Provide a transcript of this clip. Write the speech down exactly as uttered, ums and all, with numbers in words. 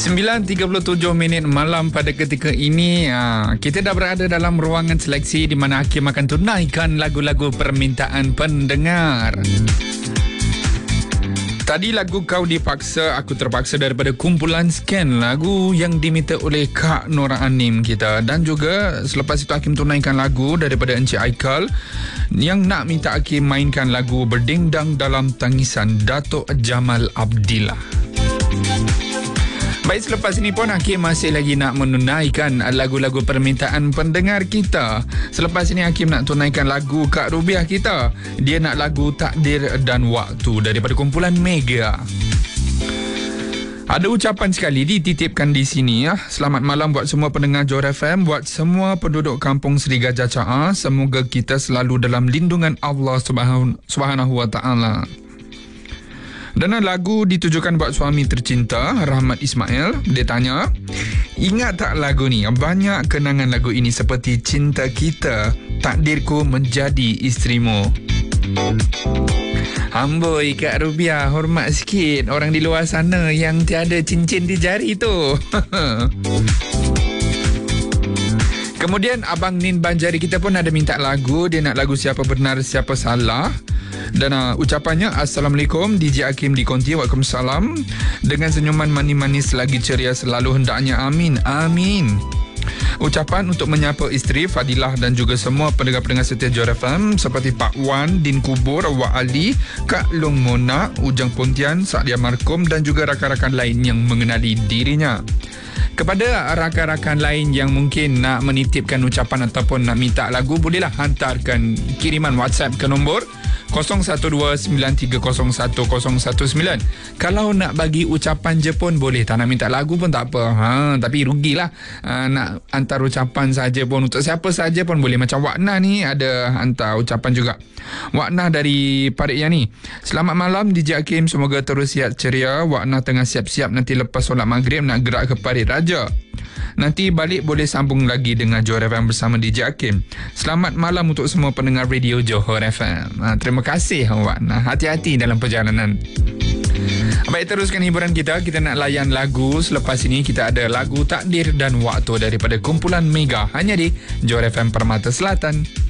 sembilan tiga puluh tujuh minit malam pada ketika ini, ha, kita dah berada dalam ruangan seleksi di mana Hakim akan tunaikan lagu-lagu permintaan pendengar. Tadi lagu Kau Dipaksa, Aku Terpaksa daripada kumpulan Scan, lagu yang diminta oleh Kak Nora Anim kita. Dan juga selepas itu Hakim tunaikan lagu daripada Encik Aikal yang nak minta Hakim mainkan lagu Berdingdang Dalam Tangisan, Datuk Jamal Abdillah. Baik, selepas ini pun Hakim masih lagi nak menunaikan lagu-lagu permintaan pendengar kita. Selepas ini Hakim nak tunaikan lagu Kak Rubiah kita. Dia nak lagu Takdir dan Waktu daripada kumpulan Mega. Ada ucapan sekali dititipkan di sini ya. Selamat malam buat semua pendengar Johor F M, buat semua penduduk kampung Seri Gajah Caa. Semoga kita selalu dalam lindungan Allah Subhanahu Wa Taala. Dan lagu ditujukan buat suami tercinta Rahmat Ismail. Dia tanya, ingat tak lagu ni? Banyak kenangan lagu ini seperti Cinta Kita, Takdirku Menjadi Isterimu. Amboi Kak Rubiah, hormat sikit orang di luar sana yang tiada cincin di jari tu. Kemudian Abang Nin Banjari kita pun ada minta lagu. Dia nak lagu Siapa Benar Siapa Salah. Dan uh, ucapannya, Assalamualaikum D J Hakim di Konti. Waalaikumsalam. Dengan senyuman manis-manis lagi ceria selalu hendaknya. Amin. Amin. Ucapan untuk menyapa isteri Fadilah dan juga semua pendengar-pendengar setia Johor F M seperti Pak Wan, Din Kubur, Wak Ali, Kak Long Mona, Ujang Pontian, Sa'dia Markom dan juga rakan-rakan lain yang mengenali dirinya. Kepada rakan-rakan lain yang mungkin nak menitipkan ucapan ataupun nak minta lagu, bolehlah hantarkan kiriman WhatsApp ke nombor kosong satu dua sembilan tiga kosong satu kosong satu sembilan. Kalau nak bagi ucapan je pun boleh. Tak nak minta lagu pun tak apa. Ha, tapi rugilah. Ha, nak hantar ucapan saja pun. Untuk siapa saja pun boleh. Macam Wak Nah ni ada hantar ucapan juga. Wak Nah dari Parit Yani. Selamat malam D J Hakim. Semoga terus sihat ceria. Wak Nah tengah siap-siap nanti lepas solat maghrib nak gerak ke Parit Raja. Nanti balik boleh sambung lagi dengan Johor F M bersama D J Hakim. Selamat malam untuk semua pendengar radio Johor F M. Ha, terima kasih awak. Nah, hati-hati dalam perjalanan. Baik, teruskan hiburan kita. Kita nak layan lagu. Selepas ini kita ada lagu Takdir dan Waktu daripada kumpulan Mega. Hanya di Johor F M Permata Selatan.